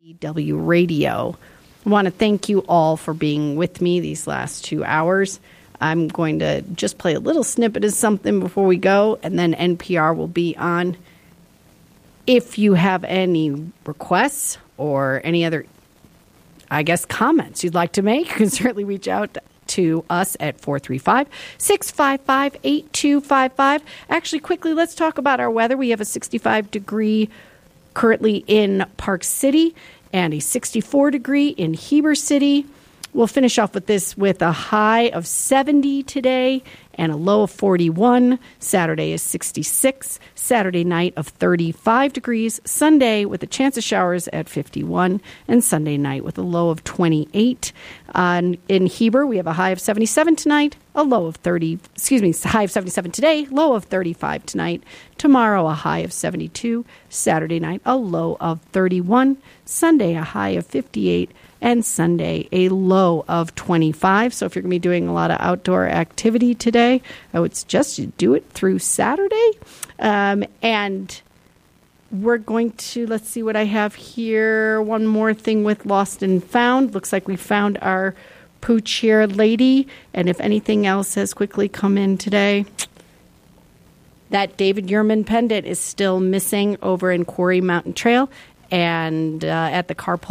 EW Radio. I want to thank you all for being with me these last 2 hours. I'm going to just play a little snippet of something before we go, and then NPR will be on. If you have any requests or any other, comments you'd like to make, you can certainly reach out to us at 435-655-8255. Actually, quickly, let's talk about our weather. We have a 65-degree currently in Park City and a 64-degree in Heber City. We'll finish off with this with a high of 70 today and a low of 41. Saturday is 66. Saturday night of 35 degrees. Sunday with a chance of showers at 51. And Sunday night with a low of 28. In Heber, we have a high of 77 tonight, high of 77 today, low of 35 tonight. Tomorrow, a high of 72. Saturday night, a low of 31. Sunday, a high of 58. And Sunday, a low of 25. So if you're going to be doing a lot of outdoor activity today, I would suggest you do it through Saturday. And we're going to, let's see what I have here. One more thing with Lost and Found. Looks like we found our pooch here lady. And if anything else has quickly come in today, that David Yurman pendant is still missing over in Quarry Mountain Trail and at the carpool